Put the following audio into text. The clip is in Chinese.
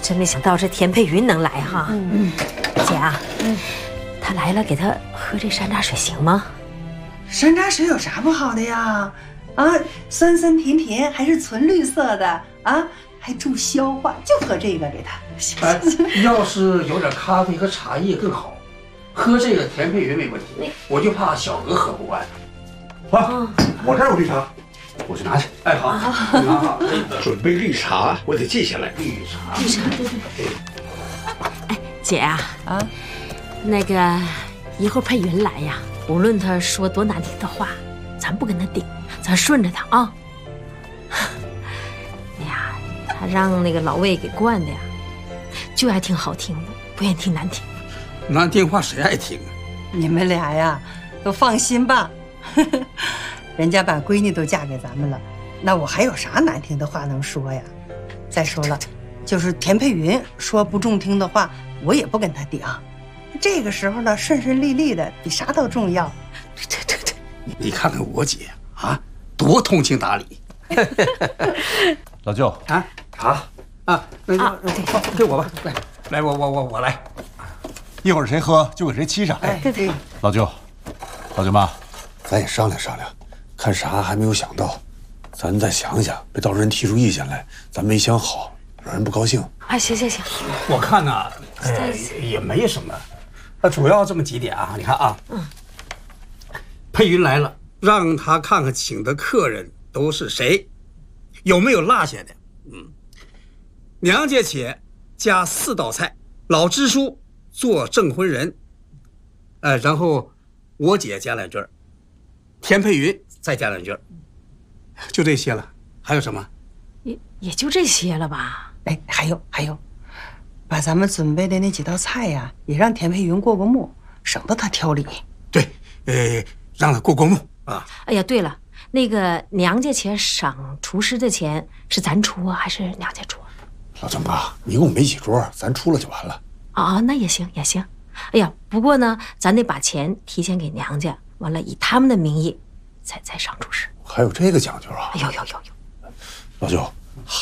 真没想到这田佩云能来哈。姐啊，他来了，给他喝这山楂水行吗？ 山楂水有啥不好的呀？啊，酸酸甜甜，还是纯绿色的啊，还助消化，就喝这个给他。 哎，要是有点咖啡和茶叶更好。喝这个田佩云没问题，我就怕小娥喝不惯。 啊，我这儿有绿茶， 我去拿去。哎，好，好， 准备绿茶，我得记下来。绿茶， 对。哎，姐啊，那个一会儿佩云来呀，无论他说多难听的话，咱不跟他顶，咱顺着他啊。哎呀，他让那个老魏给惯的呀，就爱听好听的，不愿意听难听。 难听话谁爱听啊？ 你们俩呀，都放心吧，人家把闺女都嫁给咱们了，那我还有啥难听的话能说呀？再说了，就是田佩云说不中听的话，我也不跟他顶。这个时候呢，顺顺利利的比啥都重要。 对，你看看我姐啊，多通情达理。 老舅那就给我吧，来，我来。 一会儿谁喝就给谁沏上。 哎，对。 老舅妈， 咱也商量商量，看啥还没有想到，咱再想想，别到时候人提出意见来，咱没想好，让人不高兴。 哎，行， 我看呢，也没什么，主要这么几点啊，你看啊，佩云来了，让他看看请的客人都是谁，有没有落下的。娘家且加4道菜，老支书做证婚人，然后我姐加2句，田佩云再加2句，就这些了。还有什么？ 也就这些了吧？ 哎，还有，把咱们准备的那几道菜呀，也让田佩云过过目，省得他挑理。 对，让他过目啊。 哎呀，对了，那个娘家且赏厨师的钱是咱出啊，还是娘家出啊？ 老郑啊，一共没几桌，咱出了就完了。 那也行。哎呀，不过呢，咱得把钱提前给娘家，完了以他们的名义再赏厨师。 还有这个讲究啊？ 有。 老舅，